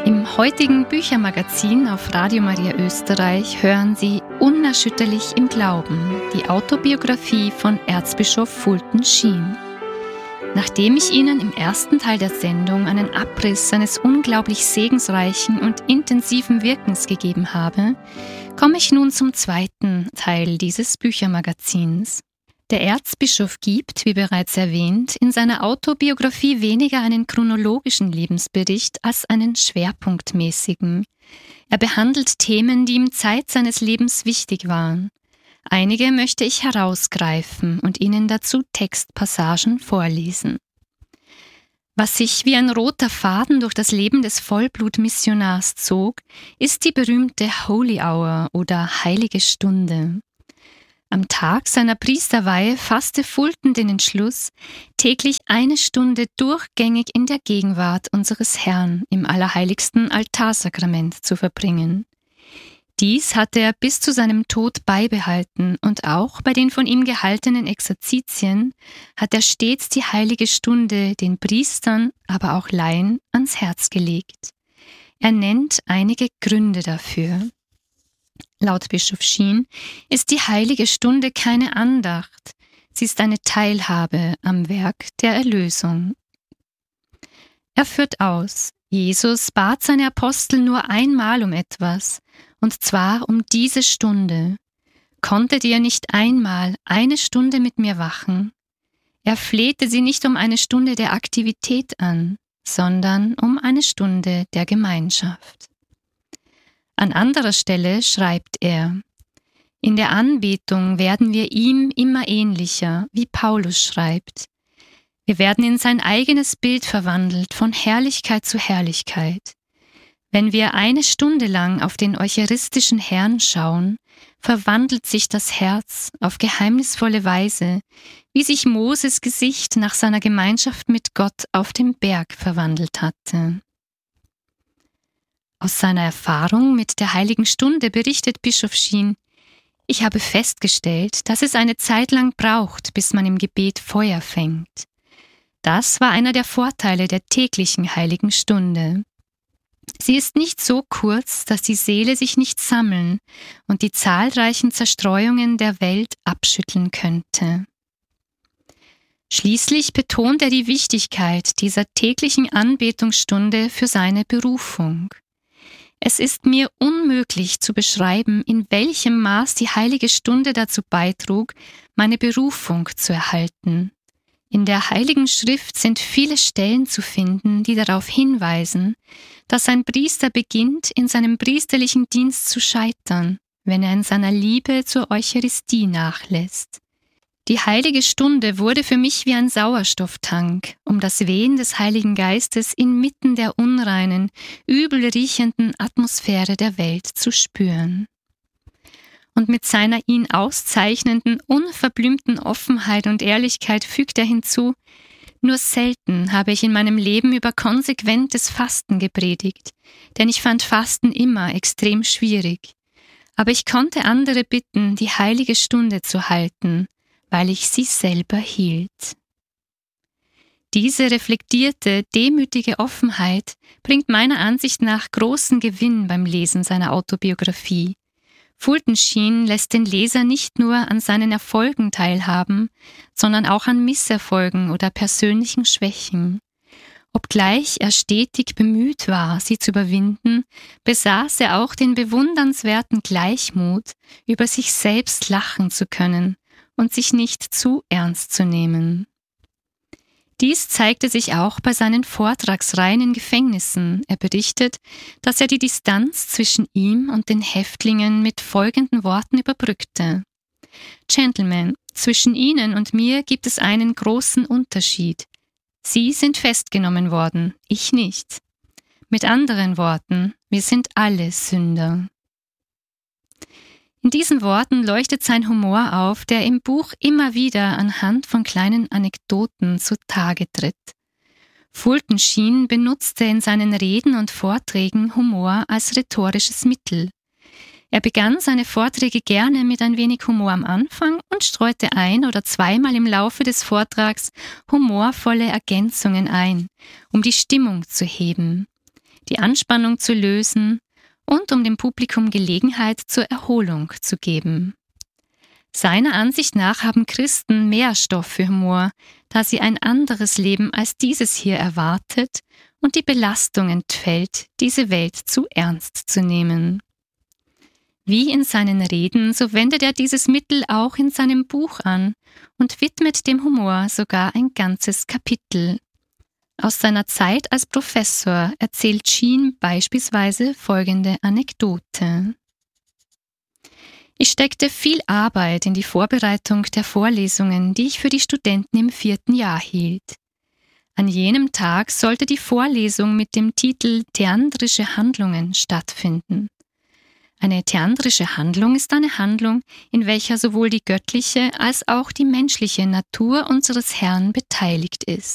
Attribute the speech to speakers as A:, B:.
A: Im heutigen Büchermagazin auf Radio Maria Österreich hören Sie Unerschütterlich im Glauben, die Autobiografie von Erzbischof Fulton Sheen. Nachdem ich Ihnen im ersten Teil der Sendung einen Abriss seines unglaublich segensreichen und intensiven Wirkens gegeben habe, komme ich nun zum zweiten Teil dieses Büchermagazins. Der Erzbischof gibt, wie bereits erwähnt, in seiner Autobiografie weniger einen chronologischen Lebensbericht als einen schwerpunktmäßigen. Er behandelt Themen, die ihm Zeit seines Lebens wichtig waren. Einige möchte ich herausgreifen und Ihnen dazu Textpassagen vorlesen. Was sich wie ein roter Faden durch das Leben des Vollblutmissionars zog, ist die berühmte Holy Hour oder Heilige Stunde. Am Tag seiner Priesterweihe fasste Fulton den Entschluss, täglich 1 Stunde durchgängig in der Gegenwart unseres Herrn im allerheiligsten Altarsakrament zu verbringen. Dies hatte er bis zu seinem Tod beibehalten und auch bei den von ihm gehaltenen Exerzitien hat er stets die heilige Stunde den Priestern, aber auch Laien ans Herz gelegt. Er nennt einige Gründe dafür. Laut Bischof Sheen ist die heilige Stunde keine Andacht, sie ist eine Teilhabe am Werk der Erlösung. Er führt aus, Jesus bat seine Apostel nur einmal um etwas, und zwar um diese Stunde. Konntet ihr nicht einmal 1 Stunde mit mir wachen? Er flehte sie nicht um 1 Stunde der Aktivität an, sondern um 1 Stunde der Gemeinschaft. An anderer Stelle schreibt er: In der Anbetung werden wir ihm immer ähnlicher, wie Paulus schreibt. Wir werden in sein eigenes Bild verwandelt, von Herrlichkeit zu Herrlichkeit. Wenn wir 1 Stunde lang auf den eucharistischen Herrn schauen, verwandelt sich das Herz auf geheimnisvolle Weise, wie sich Moses Gesicht nach seiner Gemeinschaft mit Gott auf dem Berg verwandelt hatte. Aus seiner Erfahrung mit der Heiligen Stunde berichtet Bischof Sheen: Ich habe festgestellt, dass es eine Zeit lang braucht, bis man im Gebet Feuer fängt. Das war einer der Vorteile der täglichen Heiligen Stunde. Sie ist nicht so kurz, dass die Seele sich nicht sammeln und die zahlreichen Zerstreuungen der Welt abschütteln könnte. Schließlich betont er die Wichtigkeit dieser täglichen Anbetungsstunde für seine Berufung. Es ist mir unmöglich zu beschreiben, in welchem Maß die Heilige Stunde dazu beitrug, meine Berufung zu erhalten. In der Heiligen Schrift sind viele Stellen zu finden, die darauf hinweisen, dass ein Priester beginnt, in seinem priesterlichen Dienst zu scheitern, wenn er in seiner Liebe zur Eucharistie nachlässt. Die Heilige Stunde wurde für mich wie ein Sauerstofftank, um das Wehen des Heiligen Geistes inmitten der unreinen, übel riechenden Atmosphäre der Welt zu spüren. Und mit seiner ihn auszeichnenden, unverblümten Offenheit und Ehrlichkeit fügt er hinzu: Nur selten habe ich in meinem Leben über konsequentes Fasten gepredigt, denn ich fand Fasten immer extrem schwierig. Aber ich konnte andere bitten, die Heilige Stunde zu halten, weil ich sie selber hielt. Diese reflektierte, demütige Offenheit bringt meiner Ansicht nach großen Gewinn beim Lesen seiner Autobiografie. Fulton Sheen lässt den Leser nicht nur an seinen Erfolgen teilhaben, sondern auch an Misserfolgen oder persönlichen Schwächen. Obgleich er stetig bemüht war, sie zu überwinden, besaß er auch den bewundernswerten Gleichmut, über sich selbst lachen zu können und sich nicht zu ernst zu nehmen. Dies zeigte sich auch bei seinen Vortragsreihen in Gefängnissen. Er berichtet, dass er die Distanz zwischen ihm und den Häftlingen mit folgenden Worten überbrückte: Gentlemen, zwischen Ihnen und mir gibt es einen großen Unterschied. Sie sind festgenommen worden, ich nicht. Mit anderen Worten, wir sind alle Sünder. In diesen Worten leuchtet sein Humor auf, der im Buch immer wieder anhand von kleinen Anekdoten zutage tritt. Fulton Sheen benutzte in seinen Reden und Vorträgen Humor als rhetorisches Mittel. Er begann seine Vorträge gerne mit ein wenig Humor am Anfang und streute 1- oder 2-mal im Laufe des Vortrags humorvolle Ergänzungen ein, um die Stimmung zu heben. die Anspannung zu lösen und um dem Publikum Gelegenheit zur Erholung zu geben. Seiner Ansicht nach haben Christen mehr Stoff für Humor, da sie ein anderes Leben als dieses hier erwartet und die Belastung entfällt, diese Welt zu ernst zu nehmen. Wie in seinen Reden, so wendet er dieses Mittel auch in seinem Buch an und widmet dem Humor sogar ein ganzes Kapitel. Aus seiner Zeit als Professor erzählt Sheen beispielsweise folgende Anekdote. Ich steckte viel Arbeit in die Vorbereitung der Vorlesungen, die ich für die Studenten im 4. Jahr hielt. An jenem Tag sollte die Vorlesung mit dem Titel Theandrische Handlungen stattfinden. Eine theandrische Handlung ist eine Handlung, in welcher sowohl die göttliche als auch die menschliche Natur unseres Herrn beteiligt ist.